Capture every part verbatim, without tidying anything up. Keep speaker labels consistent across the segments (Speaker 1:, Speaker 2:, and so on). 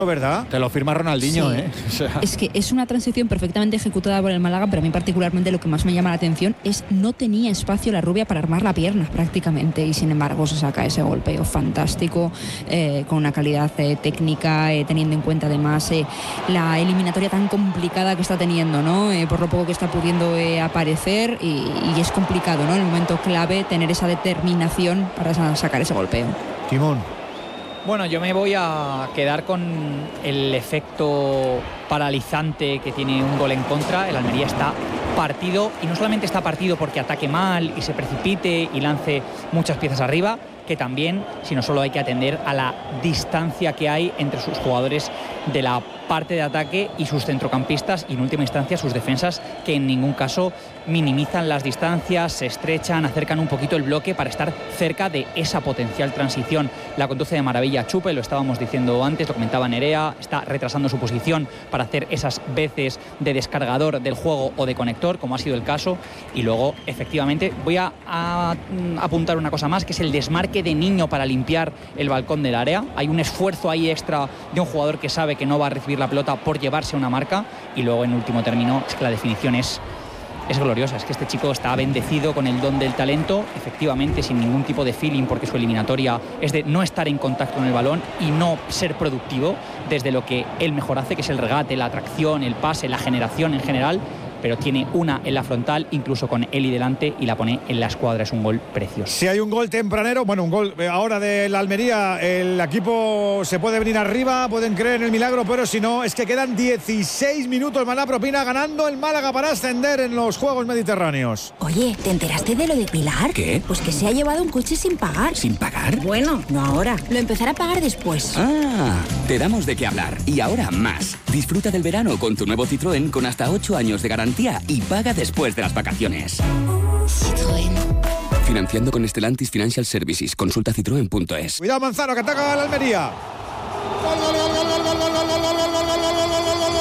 Speaker 1: ¿verdad?
Speaker 2: Te lo firma Ronaldinho,
Speaker 3: Sí.
Speaker 2: ¿eh? O sea...
Speaker 3: Es que es una transición perfectamente ejecutada por el Málaga, pero a mí particularmente lo que más me llama la atención es no tenía espacio la rubia para armar la pierna prácticamente, y sin embargo se saca ese golpeo fantástico, eh, con una calidad eh, técnica, eh, teniendo en cuenta además eh, la eliminatoria tan complicada que está teniendo, ¿no? Eh, por lo poco que está pudiendo eh, aparecer, y, y es complicado, ¿no? En el momento clave tener esa determinación para sacar ese golpeo.
Speaker 1: Timón.
Speaker 4: Bueno, yo me voy a quedar con el efecto paralizante que tiene un gol en contra. El Almería está partido, y no solamente está partido porque ataque mal y se precipite y lance muchas piezas arriba, que también, sino solo hay que atender a la distancia que hay entre sus jugadores de la parte de ataque y sus centrocampistas, y en última instancia sus defensas, que en ningún caso minimizan las distancias, se estrechan, acercan un poquito el bloque para estar cerca de esa potencial transición. La conduce de maravilla Chupe, lo estábamos diciendo antes, lo comentaba Nerea, está retrasando su posición para hacer esas veces de descargador del juego o de conector, como ha sido el caso. Y luego, efectivamente, voy a, a, a apuntar una cosa más, que es el desmarque de Niño para limpiar el balcón del área. Hay un esfuerzo ahí extra de un jugador que sabe que no va a recibir la pelota por llevarse una marca. Y luego, en último término, es que la definición es es gloriosa. Es que este chico está bendecido con el don del talento, efectivamente sin ningún tipo de feeling, porque su eliminatoria es de no estar en contacto con el balón y no ser productivo desde lo que él mejor hace, que es el regate, la atracción, el pase, la generación en general. Pero tiene una en la frontal, incluso con Eli delante, y la pone en la escuadra. Es un gol precioso.
Speaker 1: Si hay un gol tempranero, bueno, un gol ahora de la Almería, el equipo se puede venir arriba, pueden creer en el milagro, pero si no, es que quedan dieciséis minutos. Maná Propina ganando el Málaga para ascender en los Juegos Mediterráneos.
Speaker 5: Oye, ¿te enteraste de lo de Pilar?
Speaker 6: ¿Qué?
Speaker 5: Pues que se ha llevado un coche sin pagar.
Speaker 6: ¿Sin pagar?
Speaker 5: Bueno, no ahora. Lo empezará a pagar después.
Speaker 6: Ah, te damos de qué hablar. Y ahora más. Disfruta del verano con tu nuevo Citroën con hasta ocho años de garantía y paga después de las vacaciones.
Speaker 5: Citroën.
Speaker 6: Financiando con Stellantis Financial Services. Consulta citroen punto es.
Speaker 1: Cuidado Manzano, que ataca a la Almería. Gol, gol, gol, gol, gol, gol, gol, gol, gol, gol, gol, gol, gol, gol, gol, gol,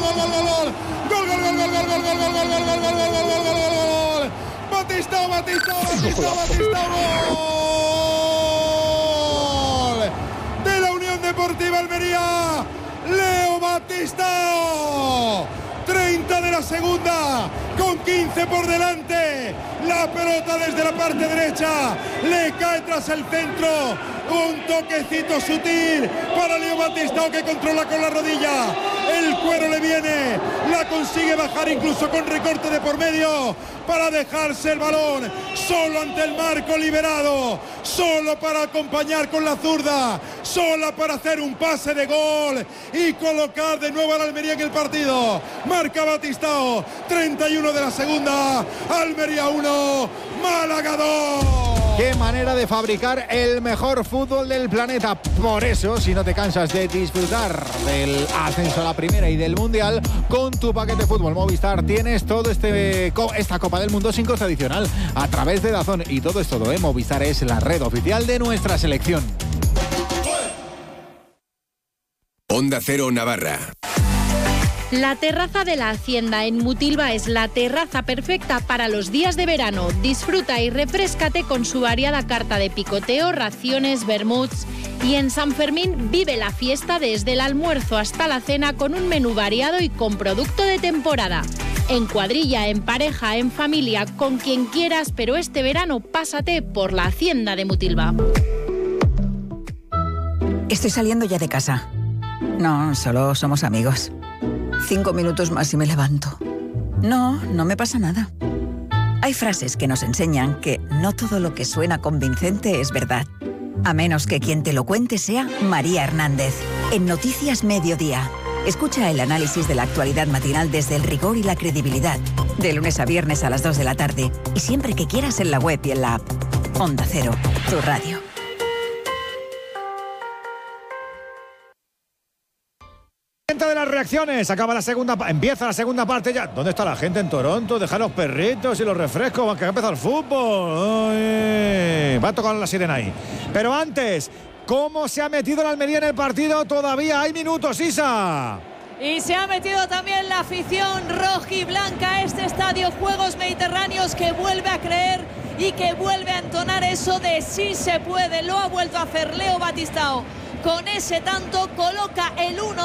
Speaker 1: gol, Batistao, Batistao, Batistao, Batistao, gol de la Unión Deportiva Almería, Leo Batistao. treinta de la segunda, con quince por delante. La pelota desde la parte derecha le cae tras el centro. Un toquecito sutil para Leo Batistao, que controla con la rodilla. El cuero le viene, la consigue bajar incluso con recorte de por medio para dejarse el balón solo ante el marco liberado, solo para acompañar con la zurda, sola para hacer un pase de gol y colocar de nuevo a la Almería en el partido. Marca Batistao, treinta y uno de la segunda, Almería uno, Málaga dos. Qué manera de fabricar el mejor fútbol del planeta. Por eso, si no te cansas de disfrutar del ascenso a la primera y del mundial, con tu paquete fútbol Movistar tienes todo este esta Copa del Mundo sin coste adicional a través de DAZN. Y todo es todo, ¿eh? Movistar es la red oficial de nuestra selección.
Speaker 7: Onda Cero Navarra.
Speaker 8: La terraza de la Hacienda en Mutilva es la terraza perfecta para los días de verano. Disfruta y refréscate con su variada carta de picoteo, raciones, vermuts. Y en San Fermín vive la fiesta desde el almuerzo hasta la cena con un menú variado y con producto de temporada. En cuadrilla, en pareja, en familia, con quien quieras, pero este verano pásate por la Hacienda de Mutilva.
Speaker 9: Estoy saliendo ya de casa. No, solo somos amigos. Cinco minutos más y me levanto. No, no me pasa nada. Hay frases que nos enseñan que no todo lo que suena convincente es verdad. A menos que quien te lo cuente sea María Hernández. En Noticias Mediodía. Escucha el análisis de la actualidad matinal desde el rigor y la credibilidad. De lunes a viernes a las dos de la tarde. Y siempre que quieras en la web y en la app. Onda Cero, tu radio.
Speaker 1: De las reacciones, acaba la segunda, empieza la segunda parte ya. ¿Dónde está la gente en Toronto? Deja los perritos y los refrescos, que ha empezado el fútbol. Ay, va a tocar la sirena ahí. Pero antes, ¿cómo se ha metido la Almería en el partido? Todavía hay minutos, Isa.
Speaker 10: Y se ha metido también la afición rojiblanca a este estadio Juegos Mediterráneos, que vuelve a creer y que vuelve a entonar eso de sí se puede. Lo ha vuelto a hacer Leo Batistao con ese tanto coloca el uno